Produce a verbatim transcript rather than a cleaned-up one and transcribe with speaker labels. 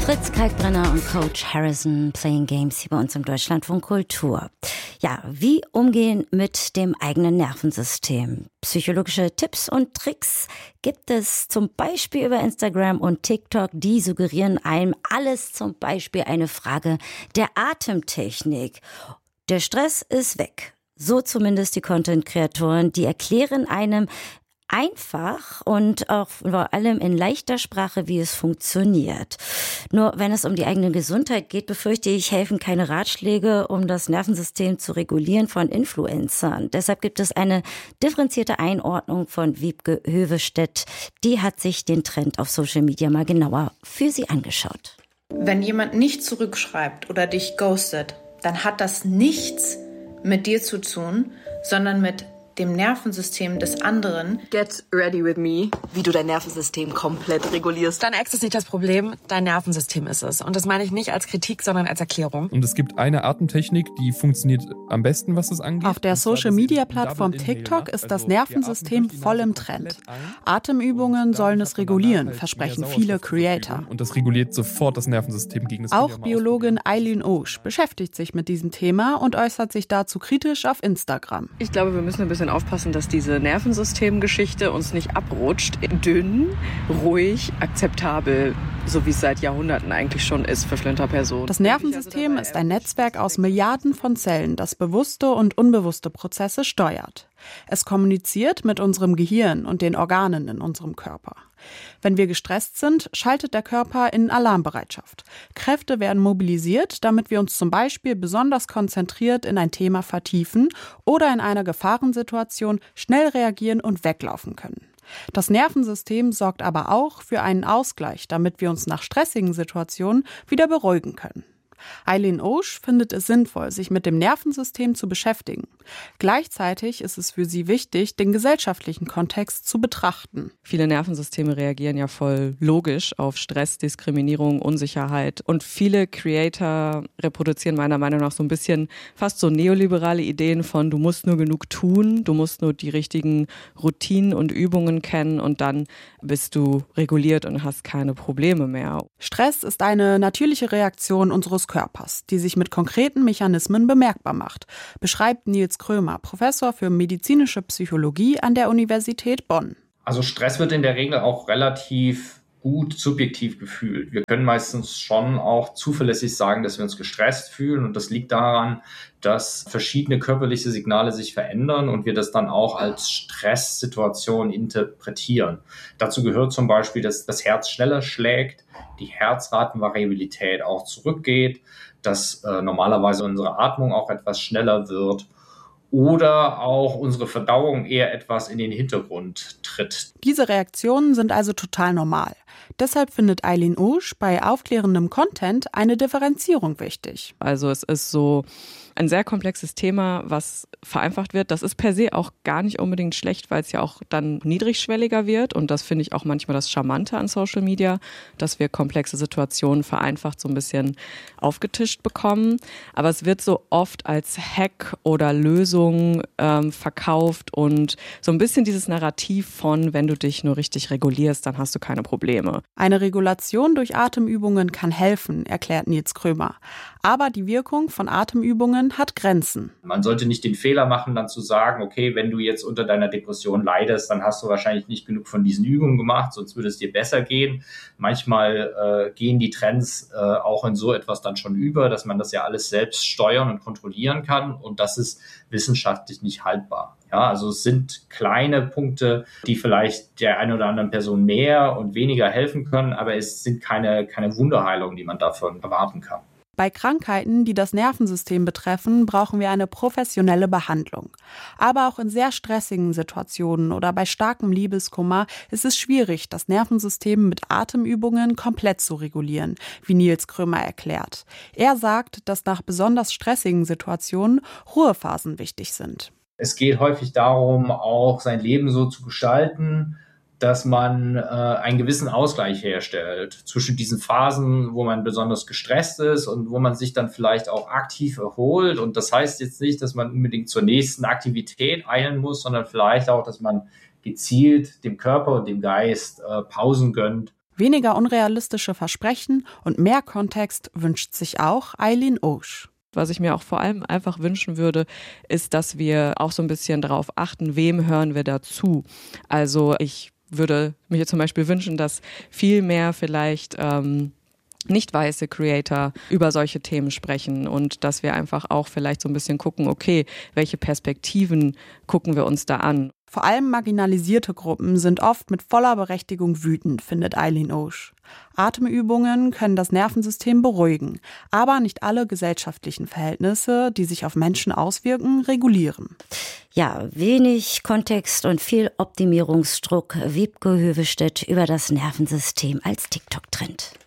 Speaker 1: Fritz Kalkbrenner und Coach Harrison Playing Games hier bei uns im Deutschlandfunk Kultur. Ja, wie umgehen mit dem eigenen Nervensystem? Psychologische Tipps und Tricks gibt es zum Beispiel über Instagram und TikTok. Die suggerieren einem alles, zum Beispiel eine Frage der Atemtechnik. Der Stress ist weg. So zumindest die Content-Kreatoren. Die erklären einem einfach und auch vor allem in leichter Sprache, wie es funktioniert. Nur wenn es um die eigene Gesundheit geht, befürchte ich, helfen keine Ratschläge, um das Nervensystem zu regulieren von Influencern. Deshalb gibt es eine differenzierte Einordnung von Wiebke Hövestedt. Die hat sich den Trend auf Social Media mal genauer für Sie angeschaut.
Speaker 2: Wenn jemand nicht zurückschreibt oder dich ghostet, dann hat das nichts mit dir zu tun, sondern mit dem Nervensystem des anderen.
Speaker 3: Get ready with me, wie du dein Nervensystem komplett regulierst.
Speaker 4: Deine Ex ist nicht das Problem, dein Nervensystem ist es. Und das meine ich nicht als Kritik, sondern als Erklärung.
Speaker 5: Und es gibt eine Atemtechnik, die funktioniert am besten, was das angeht.
Speaker 6: Auf der Social-Media-Plattform TikTok ist das Nervensystem voll im Trend. Atemübungen sollen es regulieren, versprechen viele Creator.
Speaker 5: Und das reguliert sofort das Nervensystem gegen das.
Speaker 6: Auch Biologin Eileen Osch beschäftigt sich mit diesem Thema und äußert sich dazu kritisch auf Instagram.
Speaker 3: Ich glaube, wir müssen ein bisschen aufpassen, dass diese Nervensystemgeschichte uns nicht abrutscht. Dünn, ruhig, akzeptabel, so wie es seit Jahrhunderten eigentlich schon ist für Flinterpersonen.
Speaker 6: Das Nervensystem ist ein Netzwerk aus Milliarden von Zellen, das bewusste und unbewusste Prozesse steuert. Es kommuniziert mit unserem Gehirn und den Organen in unserem Körper. Wenn wir gestresst sind, schaltet der Körper in Alarmbereitschaft. Kräfte werden mobilisiert, damit wir uns zum Beispiel besonders konzentriert in ein Thema vertiefen oder in einer Gefahrensituation schnell reagieren und weglaufen können. Das Nervensystem sorgt aber auch für einen Ausgleich, damit wir uns nach stressigen Situationen wieder beruhigen können. Eileen Osch findet es sinnvoll, sich mit dem Nervensystem zu beschäftigen. Gleichzeitig ist es für sie wichtig, den gesellschaftlichen Kontext zu betrachten.
Speaker 3: Viele Nervensysteme reagieren ja voll logisch auf Stress, Diskriminierung, Unsicherheit. Und viele Creator reproduzieren meiner Meinung nach so ein bisschen fast so neoliberale Ideen von, du musst nur genug tun, du musst nur die richtigen Routinen und Übungen kennen und dann bist du reguliert und hast keine Probleme mehr.
Speaker 6: Stress ist eine natürliche Reaktion unseres Körpers, die sich mit konkreten Mechanismen bemerkbar macht, beschreibt Nils Krömer, Professor für medizinische Psychologie an der Universität Bonn.
Speaker 7: Also Stress wird in der Regel auch relativ gut subjektiv gefühlt. Wir können meistens schon auch zuverlässig sagen, dass wir uns gestresst fühlen, und das liegt daran, dass verschiedene körperliche Signale sich verändern und wir das dann auch als Stresssituation interpretieren. Dazu gehört zum Beispiel, dass das Herz schneller schlägt, die Herzratenvariabilität auch zurückgeht, dass äh, normalerweise unsere Atmung auch etwas schneller wird oder auch unsere Verdauung eher etwas in den Hintergrund tritt.
Speaker 6: Diese Reaktionen sind also total normal. Deshalb findet Eileen Osch bei aufklärendem Content eine Differenzierung wichtig.
Speaker 3: Also es ist so ein sehr komplexes Thema, was vereinfacht wird. Das ist per se auch gar nicht unbedingt schlecht, weil es ja auch dann niedrigschwelliger wird. Und das finde ich auch manchmal das Charmante an Social Media, dass wir komplexe Situationen vereinfacht so ein bisschen aufgetischt bekommen. Aber es wird so oft als Hack oder Lösung ähm, verkauft und so ein bisschen dieses Narrativ von, wenn du dich nur richtig regulierst, dann hast du keine Probleme.
Speaker 6: Eine Regulation durch Atemübungen kann helfen, erklärt Nils Krömer. Aber die Wirkung von Atemübungen hat Grenzen.
Speaker 7: Man sollte nicht den Fehler machen, dann zu sagen, okay, wenn du jetzt unter deiner Depression leidest, dann hast du wahrscheinlich nicht genug von diesen Übungen gemacht, sonst würde es dir besser gehen. Manchmal äh, gehen die Trends äh, auch in so etwas dann schon über, dass man das ja alles selbst steuern und kontrollieren kann, und das ist wissenschaftlich nicht haltbar. Ja, also es sind kleine Punkte, die vielleicht der einen oder anderen Person mehr und weniger helfen können, aber es sind keine, keine Wunderheilung, die man davon erwarten kann.
Speaker 6: Bei Krankheiten, die das Nervensystem betreffen, brauchen wir eine professionelle Behandlung. Aber auch in sehr stressigen Situationen oder bei starkem Liebeskummer ist es schwierig, das Nervensystem mit Atemübungen komplett zu regulieren, wie Nils Krömer erklärt. Er sagt, dass nach besonders stressigen Situationen Ruhephasen wichtig sind.
Speaker 7: Es geht häufig darum, auch sein Leben so zu gestalten, dass man äh, einen gewissen Ausgleich herstellt zwischen diesen Phasen, wo man besonders gestresst ist und wo man sich dann vielleicht auch aktiv erholt. Und das heißt jetzt nicht, dass man unbedingt zur nächsten Aktivität eilen muss, sondern vielleicht auch, dass man gezielt dem Körper und dem Geist äh, Pausen gönnt.
Speaker 6: Weniger unrealistische Versprechen und mehr Kontext wünscht sich auch Eileen Osch.
Speaker 3: Was ich mir auch vor allem einfach wünschen würde, ist, dass wir auch so ein bisschen darauf achten, wem hören wir dazu. Also ich würde mir zum Beispiel wünschen, dass viel mehr vielleicht ähm, nicht weiße Creator über solche Themen sprechen und dass wir einfach auch vielleicht so ein bisschen gucken, okay, welche Perspektiven gucken wir uns da an.
Speaker 6: Vor allem marginalisierte Gruppen sind oft mit voller Berechtigung wütend, findet Eileen Osch. Atemübungen können das Nervensystem beruhigen, aber nicht alle gesellschaftlichen Verhältnisse, die sich auf Menschen auswirken, regulieren.
Speaker 1: Ja, wenig Kontext und viel Optimierungsdruck. Wiebke Hövestedt über das Nervensystem als TikTok-Trend.